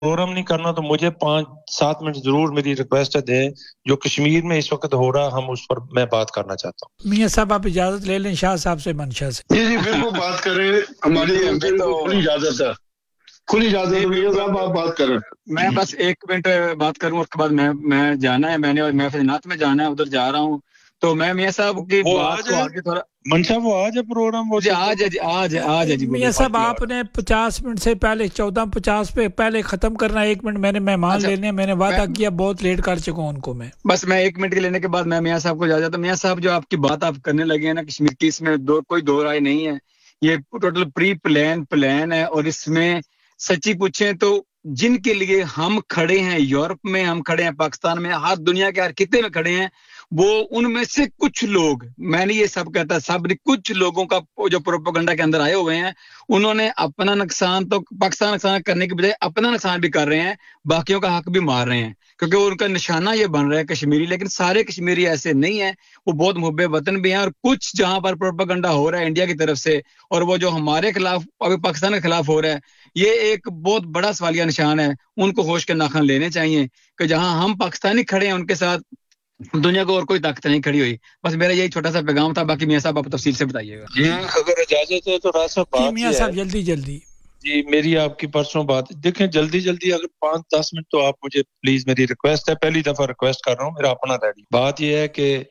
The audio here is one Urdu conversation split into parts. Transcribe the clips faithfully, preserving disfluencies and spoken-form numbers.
پروگرام نہیں کرنا تو مجھے پانچ سات منٹ ضرور میری ریکویسٹ ہے دیں جو کشمیر میں اس وقت ہو رہا ہم اس پر میں بات کرنا چاہتا ہوں. میاں صاحب آپ اجازت لے لیں شاہ صاحب سے منشا سے. جی جی بالکل بات کریں, ہماری ایم پی کو کھلی اجازت ہے, کھلی اجازت ہے میاں صاحب آپ بات کریں. میں بس ایک منٹ بات کروں اس کے بعد میں میں جانا ہے, میں نے محفل نعت میں جانا ہے, ادھر جا رہا ہوں. تو میں میاں صاحب کی بات کو آگے تھوڑا منشا وہ آج ہے پروگرام وہ آج ہے آج آج ہے جی. میاں صاحب آپ نے پچاس منٹ سے پہلے چودہ پچاس پہ پہلے ختم کرنا, ایک منٹ میں نے مہمان لینے میں نے وعدہ کیا, بہت لیٹ کر چکا ہوں ان کو میں. بس میں ایک منٹ کے لینے کے بعد میں میاں صاحب کو جا جاتا ہوں. میاں صاحب جو آپ کی بات آپ کرنے لگے ہیں نا کشمیر کی, اس میں دو کوئی دو رائے نہیں ہے, یہ ٹوٹل پری پلان پلان ہے. اور اس میں سچی پوچھیں تو جن کے لیے ہم کھڑے ہیں, یورپ میں ہم کھڑے ہیں, پاکستان میں, ہر دنیا کے ہر خطے میں کھڑے ہیں, وہ ان میں سے کچھ لوگ, میں نے یہ سب کہتا سب نے, کچھ لوگوں کا جو پروپیگنڈا کے اندر آئے ہوئے ہیں, انہوں نے اپنا نقصان تو پاکستان نقصان کرنے کے بجائے اپنا نقصان بھی کر رہے ہیں, باقیوں کا حق بھی مار رہے ہیں, کیونکہ ان کا نشانہ یہ بن رہا ہے کشمیری. لیکن سارے کشمیری ایسے نہیں ہیں, وہ بہت محب وطن بھی ہیں, اور کچھ جہاں پر پروپیگنڈا ہو رہا ہے انڈیا کی طرف سے, اور وہ جو ہمارے خلاف ابھی پاکستان کے خلاف ہو رہا ہے, یہ ایک بہت بڑا سوالیہ نشان ہے. ان کو ہوش کے ناخن لینے چاہیے کہ جہاں ہم پاکستانی کھڑے ہیں ان کے ساتھ دنیا کو اور کوئی طاقت نہیں کھڑی ہوئی. بس میرا یہی چھوٹا سا پیغام تھا, باقی میاں صاحب آپ تفصیل سے بتائیے گا. جی اگر اجازت ہے تو راز صاحب بات میاں صاحب جلدی جلدی جی میری آپ کی پرسوں بات دیکھیں جلدی جلدی اگر پانچ دس منٹ تو آپ مجھے پلیز, میری ریکویسٹ ہے, پہلی دفعہ ریکویسٹ کر رہا ہوں, میرا اپنا ریڈی. بات یہ ہے کہ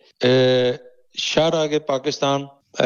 شاہراہ پاکستان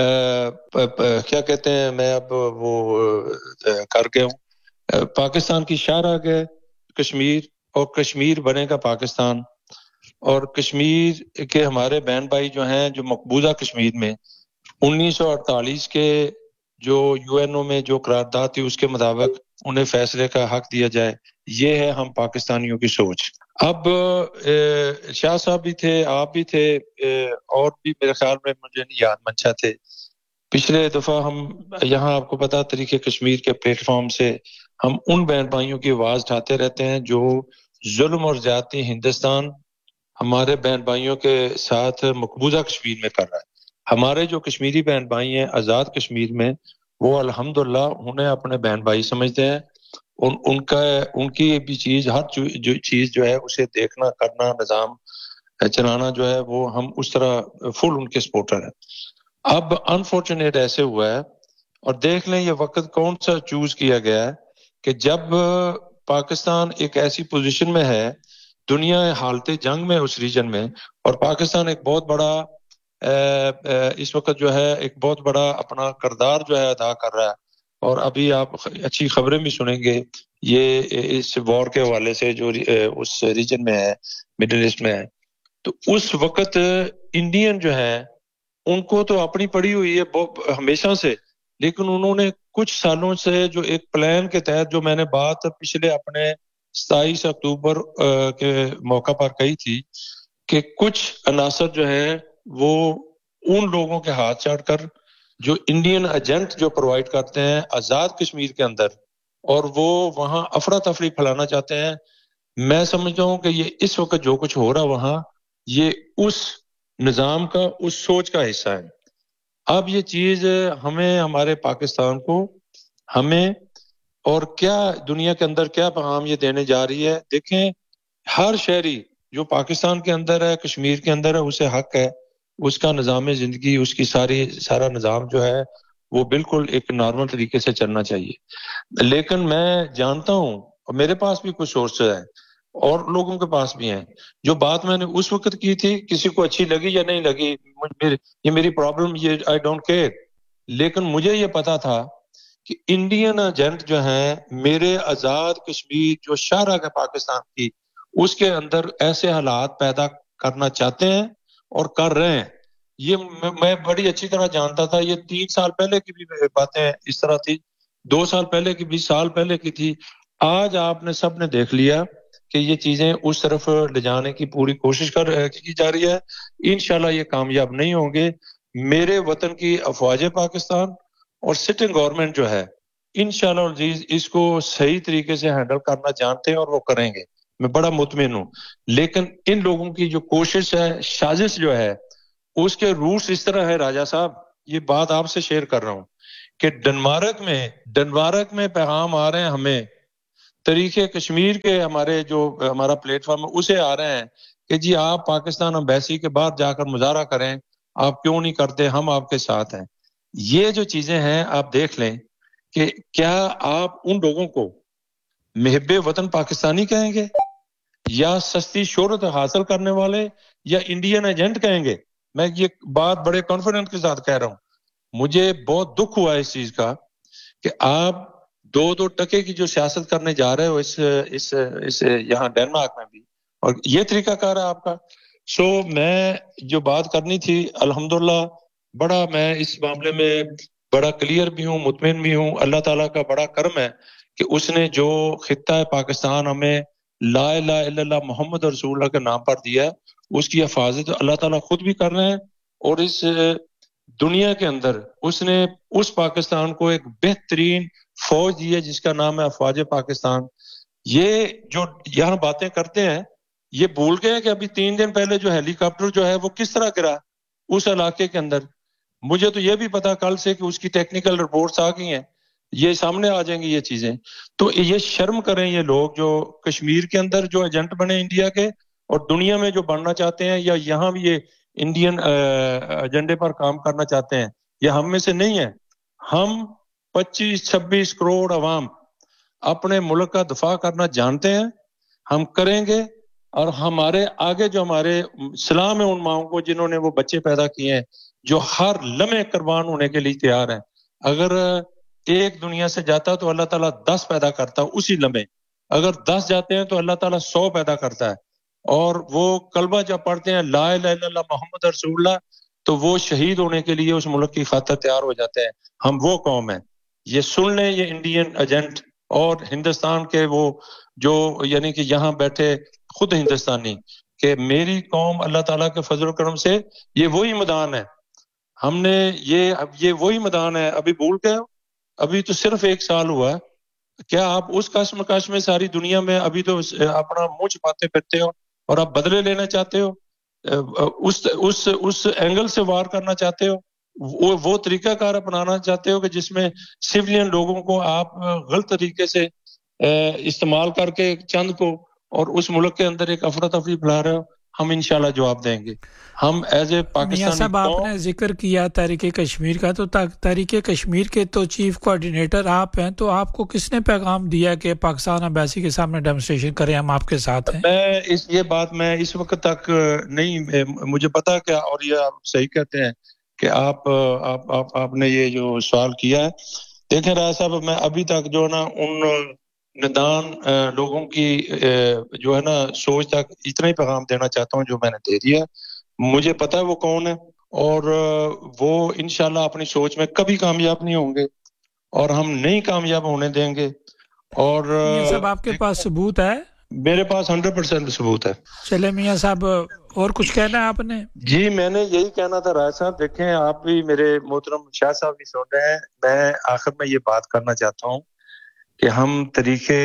کیا کہتے ہیں, میں اب وہ کر گیا ہوں, پاکستان کی شاہراہ ہے کشمیر, اور کشمیر بنے گا پاکستان. اور کشمیر کے ہمارے بہن بھائی جو ہیں جو مقبوضہ کشمیر میں انیس سو اڑتالیس کے جو یو این او میں جو قرارداد تھی اس کے مطابق انہیں فیصلے کا حق دیا جائے, یہ ہے ہم پاکستانیوں کی سوچ. اب شاہ صاحب بھی تھے, آپ بھی تھے, اور بھی میرے خیال میں مجھے نہیں یاد منشا تھے. پچھلے دفعہ ہم یہاں آپ کو پتا طریقے کشمیر کے پلیٹ فارم سے ہم ان بہن بھائیوں کی آواز اٹھاتے رہتے ہیں جو ظلم اور زیادتی ہندوستان ہمارے بہن بھائیوں کے ساتھ مقبوضہ کشمیر میں کر رہا ہے. ہمارے جو کشمیری بہن بھائی ہیں آزاد کشمیر میں, وہ الحمدللہ انہیں اپنے بہن بھائی سمجھتے ہیں. ان ان کا ان کی بھی چیز, ہر جو چیز جو ہے اسے دیکھنا کرنا, نظام چلانا جو ہے, وہ ہم اس طرح فل ان کے سپورٹر ہیں. اب انفارچونیٹ ایسے ہوا ہے, اور دیکھ لیں یہ وقت کون سا چوز کیا گیا ہے کہ جب پاکستان ایک ایسی پوزیشن میں ہے دنیا حالت جنگ میں اس ریجن میں, اور پاکستان ایک بہت بڑا اس وقت جو ہے ایک بہت بڑا اپنا کردار جو ہے ادا کر رہا ہے. اور ابھی آپ اچھی خبریں بھی سنیں گے یہ اس وار کے حوالے سے جو اس ریجن میں ہے, مڈل ایسٹ میں ہے. تو اس وقت انڈین جو ہے ان کو تو اپنی پڑی ہوئی ہے ہمیشہ سے, لیکن انہوں نے کچھ سالوں سے جو ایک پلان کے تحت جو میں نے بات پچھلے اپنے ستائیس اکتوبر کے موقع پر کہی تھی کہ کچھ عناصر جو ہے وہ ان لوگوں کے ہاتھ چاٹ کر جو انڈین ایجنٹ جو پرووائڈ کرتے ہیں آزاد کشمیر کے اندر, اور وہ وہاں افراتفری پھیلانا چاہتے ہیں. میں سمجھتا ہوں کہ یہ اس وقت جو کچھ ہو رہا وہاں, یہ اس نظام کا, اس سوچ کا حصہ ہے. اب یہ چیز ہمیں, ہمارے پاکستان کو, ہمیں اور کیا دنیا کے اندر کیا پیغام یہ دینے جا رہی ہے. دیکھیں ہر شہری جو پاکستان کے اندر ہے, کشمیر کے اندر ہے, اسے حق ہے اس کا نظام زندگی, اس کی ساری سارا نظام جو ہے وہ بالکل ایک نارمل طریقے سے چلنا چاہیے. لیکن میں جانتا ہوں, اور میرے پاس بھی کچھ سورسز ہیں اور لوگوں کے پاس بھی ہیں, جو بات میں نے اس وقت کی تھی کسی کو اچھی لگی یا نہیں لگی, یہ میری پرابلم, یہ آئی ڈونٹ کیئر. لیکن مجھے یہ پتا تھا کہ انڈین ایجنٹ جو ہیں میرے آزاد کشمیر جو شاہراہ ہے پاکستان کی, اس کے اندر ایسے حالات پیدا کرنا چاہتے ہیں اور کر رہے ہیں. یہ میں بڑی اچھی طرح جانتا تھا. یہ تین سال پہلے کی بھی باتیں اس طرح تھی, دو سال پہلے کی, بیس سال پہلے کی تھی. آج آپ نے سب نے دیکھ لیا کہ یہ چیزیں اس طرف لے جانے کی پوری کوشش کر کی جا رہی ہے. انشاءاللہ یہ کامیاب نہیں ہوں گے. میرے وطن کی افواج پاکستان اور سٹنگ گورنمنٹ جو ہے انشاءاللہ عزیز اس کو صحیح طریقے سے ہینڈل کرنا جانتے ہیں اور وہ کریں گے, میں بڑا مطمئن ہوں. لیکن ان لوگوں کی جو کوشش ہے, سازش جو ہے, اس کے روٹس اس طرح ہے راجہ صاحب, یہ بات آپ سے شیئر کر رہا ہوں کہ ڈنمارک میں ڈنمارک میں پیغام آ رہے ہیں ہمیں طریقے کشمیر کے ہمارے جو ہمارا پلیٹ فارم ہے اسے آ رہے ہیں کہ جی آپ پاکستان امبیسی کے بعد جا کر مظاہرہ کریں, آپ کیوں نہیں کرتے, ہم آپ کے ساتھ ہیں. یہ جو چیزیں ہیں آپ دیکھ لیں کہ کیا آپ ان لوگوں کو محب وطن پاکستانی کہیں گے یا سستی شہرت حاصل کرنے والے یا انڈین ایجنٹ کہیں گے. میں یہ بات بڑے کانفیڈنس کے ساتھ کہہ رہا ہوں. مجھے بہت دکھ ہوا اس چیز کا کہ آپ دو دو ٹکے کی جو سیاست کرنے جا رہے ہو اس اس اس یہاں ڈینمارک میں بھی, اور یہ طریقہ کار ہے آپ کا. سو میں جو بات کرنی تھی الحمدللہ بڑا میں اس معاملے میں بڑا کلیئر بھی ہوں, مطمئن بھی ہوں. اللہ تعالیٰ کا بڑا کرم ہے کہ اس نے جو خطہ پاکستان ہمیں لا الہ الا اللہ محمد رسول اللہ کے نام پر دیا ہے, اس کی حفاظت اللہ تعالیٰ خود بھی کر رہے ہیں, اور اس دنیا کے اندر اس نے اس پاکستان کو ایک بہترین فوج دی ہے جس کا نام ہے افواج پاکستان. یہ جو یہاں باتیں کرتے ہیں یہ بھول گئے کہ ابھی تین دن پہلے جو ہیلی کاپٹر جو ہے وہ کس طرح گرا اس علاقے کے اندر. مجھے تو یہ بھی پتا کل سے کہ اس کی ٹیکنیکل رپورٹس آ گئی ہیں, یہ سامنے آ جائیں گی یہ چیزیں. تو یہ شرم کریں یہ لوگ جو کشمیر کے اندر جو ایجنٹ بنے انڈیا کے اور دنیا میں جو بننا چاہتے ہیں یا یہاں بھی یہ انڈین ایجنڈے پر کام کرنا چاہتے ہیں, یہ ہم میں سے نہیں ہے. ہم پچیس چھبیس کروڑ عوام اپنے ملک کا دفاع کرنا جانتے ہیں, ہم کریں گے. اور ہمارے آگے جو ہمارے سلام ہے ان ماؤں کو جنہوں نے وہ بچے پیدا کیے ہیں جو ہر لمحے قربان ہونے کے لیے تیار ہیں. اگر ایک دنیا سے جاتا تو اللہ تعالیٰ دس پیدا کرتا اسی لمحے, اگر دس جاتے ہیں تو اللہ تعالیٰ سو پیدا کرتا ہے. اور وہ کلمہ جب پڑھتے ہیں لا الہ الا اللہ محمد رسول اللہ تو وہ شہید ہونے کے لیے اس ملک کی خاطر تیار ہو جاتے ہیں. ہم وہ قوم ہیں. یہ سن لیں یہ انڈین ایجنٹ اور ہندوستان کے وہ جو یعنی کہ یہاں بیٹھے خود ہندوستانی کہ میری قوم اللہ تعالیٰ کے فضل و کرم سے یہ وہی میدان ہے. ہم نے یہ یہ وہی میدان ہے. ابھی بھول گئے ہو, ابھی تو صرف ایک سال ہوا ہے. کیا آپ اس کشم کش میں ساری دنیا میں ابھی تو اپنا منہ چھپاتے پھرتے ہو اور آپ بدلے لینا چاہتے ہو, اس اس اس اینگل سے وار کرنا چاہتے ہو, وہ وہ طریقہ کار اپنانا چاہتے ہو کہ جس میں سویلین لوگوں کو آپ غلط طریقے سے استعمال کر کے چند کو اور اس ملک کے اندر ایک افراتفری پھیلا رہے ہو. ہم انشاءاللہ جواب دیں گے. ہم ایز اے پاکستانی صاحب آپ نے ذکر کیا تحریک کشمیر کا, تو تحریک کشمیر کے تو چیف کوآرڈینیٹر آپ ہیں, تو آپ کو کس نے پیغام دیا کہ پاکستان امبیسی کے سامنے ڈیمونسٹریشن کریں, ہم آپ کے ساتھ ہیں؟ میں اس یہ بات میں اس وقت تک نہیں مجھے پتا کیا, اور یہ آپ صحیح کہتے ہیں کہ آپ آپ آپ آپ نے یہ جو سوال کیا ہے. دیکھیں راج صاحب, میں ابھی تک جو ہے نا ان ندان لوگوں کی جو ہے نا سوچ تک اتنا ہی پیغام دینا چاہتا ہوں جو میں نے دے دیا. مجھے پتا ہے وہ کون ہے اور وہ انشاءاللہ اپنی سوچ میں کبھی کامیاب نہیں ہوں گے اور ہم نہیں کامیاب ہونے دیں گے. اور میاں صاحب آپ کے پاس ثبوت ہے؟ میرے پاس ہنڈریڈ پرسینٹ ثبوت ہے. چلے میاں صاحب اور کچھ کہنا ہے آپ نے؟ جی میں نے یہی کہنا تھا راج صاحب. دیکھیں آپ بھی میرے محترم شاہ صاحب بھی سن رہے ہیں. میں آخر میں یہ بات کرنا چاہتا ہوں کہ ہم طریقے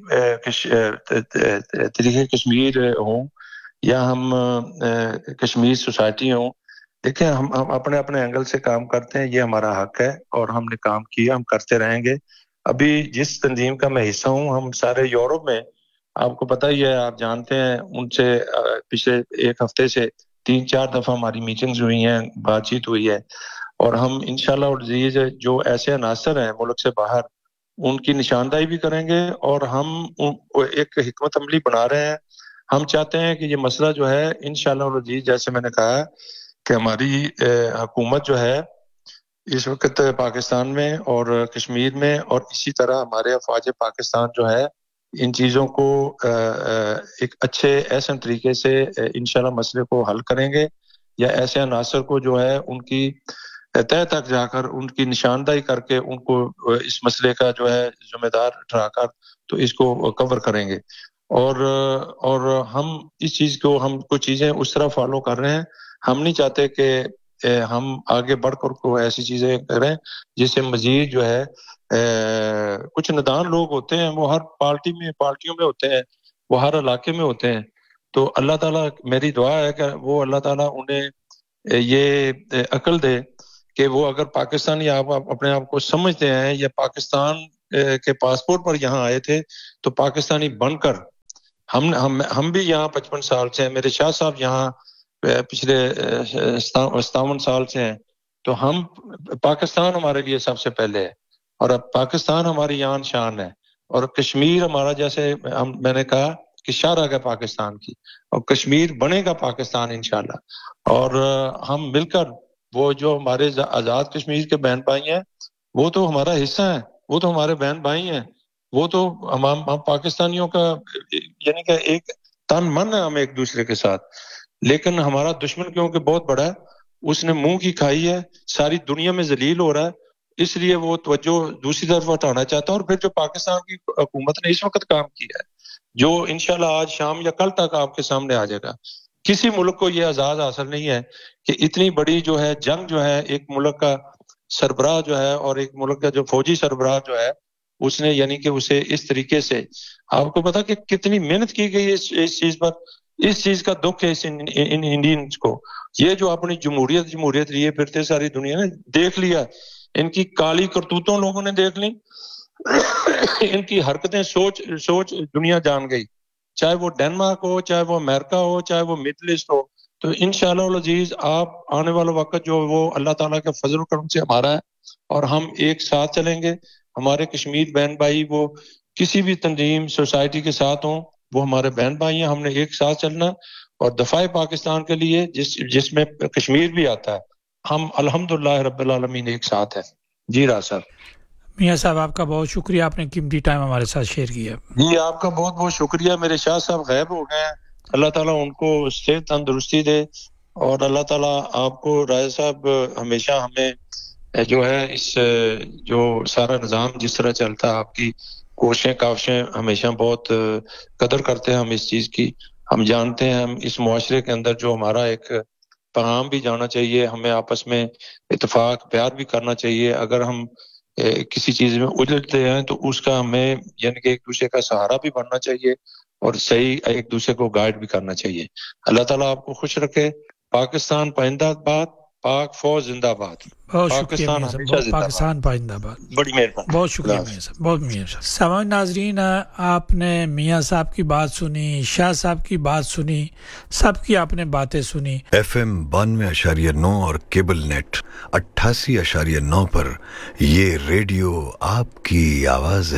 طریقے کشمیر ہوں یا ہم کشمیر سوسائٹی ہوں, دیکھیں ہم ہم اپنے اپنے اینگل سے کام کرتے ہیں, یہ ہمارا حق ہے اور ہم نے کام کیا, ہم کرتے رہیں گے. ابھی جس تنظیم کا میں حصہ ہوں ہم سارے یورپ میں, آپ کو پتہ ہی ہے, آپ جانتے ہیں, ان سے پچھلے ایک ہفتے سے تین چار دفعہ ہماری میٹنگز ہوئی ہیں, بات چیت ہوئی ہے, اور ہم انشاءاللہ اور عزیز جو ایسے عناصر ہیں ملک سے باہر ان کی نشاندہی بھی کریں گے. اور ہم ایک حکمت عملی بنا رہے ہیں. ہم چاہتے ہیں کہ یہ مسئلہ جو ہے انشاءاللہ اور عزیز, جیسے میں نے کہا کہ ہماری حکومت جو ہے اس وقت پاکستان میں اور کشمیر میں, اور اسی طرح ہمارے افواج پاکستان جو ہے ان چیزوں کو ایک اچھے احسن طریقے سے انشاءاللہ مسئلے کو حل کریں گے, یا ایسے عناصر کو جو ہے ان کی تہ تک جا کر ان کی نشاندہی کر کے ان کو اس مسئلے کا جو ہے ذمہ دار ٹھہرا کر تو اس کو کور کریں گے. اور اور ہم اس چیز کو ہم کچھ چیزیں اس طرح فالو کر رہے ہیں. ہم نہیں چاہتے کہ ہم آگے بڑھ کر کو ایسی چیزیں کریں جس سے مزید جو ہے کچھ ندان لوگ ہوتے ہیں, وہ ہر پارٹی میں پارٹیوں میں ہوتے ہیں, وہ ہر علاقے میں ہوتے ہیں. تو اللہ تعالیٰ, میری دعا ہے کہ وہ اللہ تعالیٰ انہیں یہ عقل دے کہ وہ اگر پاکستانی آپ اپنے آپ کو سمجھتے ہیں یا پاکستان کے پاسپورٹ پر یہاں آئے تھے تو پاکستانی بن کر ہم ہم ہم بھی یہاں پچپن سال سے ہیں, میرے شاہ صاحب یہاں پچھلے ستاون سال سے ہیں, تو ہم پاکستان ہمارے لیے سب سے پہلے ہے اور اب پاکستان ہماری یان شان ہے, اور کشمیر ہمارا جیسے ہم میں نے کہا کہ شاہراہ ہے پاکستان کی, اور کشمیر بنے گا پاکستان انشاءاللہ. اور ہم مل کر وہ جو ہمارے آزاد کشمیر کے بہن بھائی ہیں وہ تو ہمارا حصہ ہیں, وہ تو ہمارے بہن بھائی ہیں, وہ تو ہم ہم پاکستانیوں کا یعنی کہ ایک تن من ہے ہم ایک دوسرے کے ساتھ. لیکن ہمارا دشمن کیونکہ بہت بڑا ہے, اس نے منہ کی کھائی ہے, ساری دنیا میں ذلیل ہو رہا ہے, اس لیے وہ توجہ دوسری طرف ہٹانا چاہتا ہے. اور پھر جو پاکستان کی حکومت نے اس وقت کام کیا ہے, جو انشاءاللہ آج شام یا کل تک آپ کے سامنے آ جائے گا, کسی ملک کو یہ اعزاز حاصل نہیں ہے کہ اتنی بڑی جو ہے جنگ جو ہے ایک ملک کا سربراہ جو ہے اور ایک ملک کا جو فوجی سربراہ جو ہے اس نے یعنی کہ اسے اس طریقے سے, آپ کو پتا کہ کتنی محنت کی گئی اس, اس چیز پر. اس چیز کا دکھ ہے اس ان انڈینز کو, یہ جو اپنی جمہوریت جمہوریت لیے پھرتے ساری دنیا نے دیکھ لیا, ان کی کالی کرتوتوں لوگوں نے دیکھ لی, ان کی حرکتیں سوچ سوچ دنیا جان گئی, چاہے وہ ڈنمارک ہو, چاہے وہ امریکہ ہو, چاہے وہ مڈل ایسٹ ہو. تو انشاءاللہ العزیز آپ آنے والا وقت جو وہ اللہ تعالیٰ کے فضل و کرم سے ہمارا ہے, اور ہم ایک ساتھ چلیں گے. ہمارے کشمیر بہن بھائی وہ کسی بھی تنظیم سوسائٹی کے ساتھ ہوں, وہ ہمارے بہن بھائی ہیں. ہم نے ایک ساتھ چلنا اور دفاع پاکستان کے لیے جس جس میں کشمیر بھی آتا ہے, ہم الحمدللہ رب العالمین ایک ساتھ ہیں. جی راز صاحب. میاں صاحب آپ کا بہت شکریہ, آپ نے قیمتی ٹائم ہمارے ساتھ شیئر کیا. جی آپ کا بہت بہت شکریہ. میرے شاہ صاحب غائب ہو گئے ہیں, اللہ تعالیٰ ان کو صحت تندرستی دے, اور اللہ تعالیٰ آپ کو راز صاحب ہمیشہ ہمیں جو ہے اس جو سارا نظام جس طرح چلتا ہے, آپ کی کوششیں کاوشیں ہمیشہ بہت قدر کرتے ہیں ہم اس چیز کی. ہم جانتے ہیں ہم اس معاشرے کے اندر جو ہمارا ایک پیغام بھی جانا چاہیے, ہمیں آپس میں اتفاق پیار بھی کرنا چاہیے. اگر ہم کسی چیز میں الجھتے ہیں تو اس کا ہمیں یعنی کہ ایک دوسرے کا سہارا بھی بننا چاہیے اور صحیح ایک دوسرے کو گائیڈ بھی کرنا چاہیے. اللہ تعالیٰ آپ کو خوش رکھے. پاکستان پائندہ باد, پاک فوج زندہ باد. بہت شکریہ میاں صاحب, پاکستان پائندہ باد. بڑی مہربانی, بہت شکریہ میاں صاحب, بہت میاں صاحب. سامعین ناظرین, آپ نے میاں صاحب کی بات سنی, شاہ صاحب کی بات سنی, سب کی آپ نے باتیں سنی. ایف ایم بانوے اشاریہ نو اور کیبل نیٹ اٹھاسی اشاریہ نو پر یہ ریڈیو آپ کی آواز ہے.